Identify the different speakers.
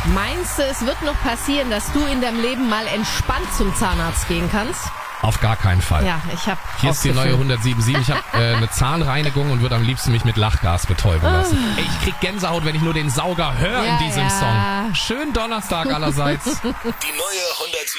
Speaker 1: Meinst du, es wird noch passieren, dass du in deinem Leben mal entspannt zum Zahnarzt gehen kannst?
Speaker 2: Auf gar keinen Fall.
Speaker 1: Ja, ich habe
Speaker 2: Hier ist die neue 177. Ich habe eine Zahnreinigung und würde am liebsten mich mit Lachgas betäuben lassen. Ey, ich krieg Gänsehaut, wenn ich nur den Sauger höre in diesem Song. Schönen Donnerstag allerseits.
Speaker 3: Die neue 107.